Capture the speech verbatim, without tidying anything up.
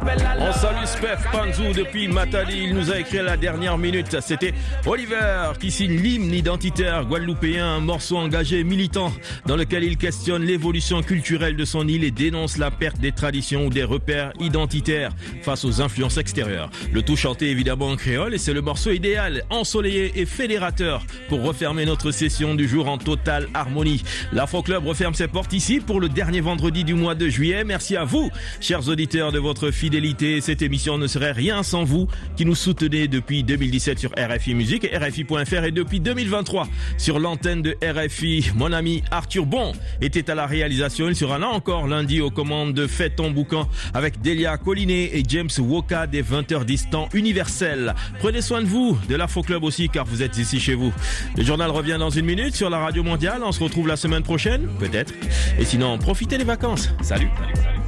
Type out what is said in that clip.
On salue Spef Panzou depuis Matadi. Il nous a écrit à la dernière minute. C'était Oliver qui signe l'hymne identitaire guadeloupéen, un morceau engagé militant dans lequel il questionne l'évolution culturelle de son île et dénonce la perte des traditions ou des repères identitaires face aux influences extérieures. Le tout chanté évidemment en créole et c'est le morceau idéal, ensoleillé et fédérateur pour refermer notre session du jour en totale harmonie. L'Afro Club referme ses portes ici pour le dernier vendredi du mois de juillet. Merci à vous, chers auditeurs, de votre fidélité. Cette émission ne serait rien sans vous qui nous soutenez depuis deux mille dix-sept sur R F I Musique et R F I point F R et depuis deux mille vingt-trois sur l'antenne de R F I. Mon ami Arthur Bon était à la réalisation. Il sera là encore lundi aux commandes de Fais ton boucan avec Delia Collinet et James Woka des vingt heures dix temps universel. Prenez soin de vous, de l'Afro Club aussi, car vous êtes ici chez vous. Le journal revient dans une minute sur la radio mondiale. On se retrouve la semaine prochaine, peut-être. Et sinon, profitez des vacances. Salut. Salut, salut.